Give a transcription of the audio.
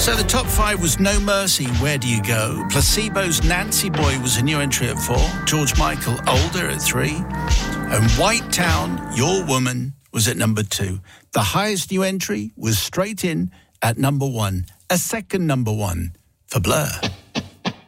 So the top 5 was No Mercy, Where Do You Go? Placebo's Nancy Boy was a new entry at 4. George Michael, Older at 3. And White Town, Your Woman was at number 2. The highest new entry was straight in at number 1. A second number 1 for Blur.